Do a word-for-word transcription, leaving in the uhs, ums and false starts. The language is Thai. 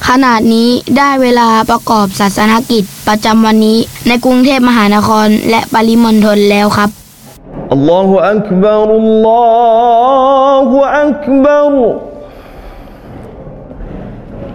ขณะนี้ได้เวลาประกอบศาสนกิจประจำวันนี้ในกรุงเทพมหานครและปริมณฑลแล้วครับอัลลอฮฺอักบัรอัลลอฮฺอักบัร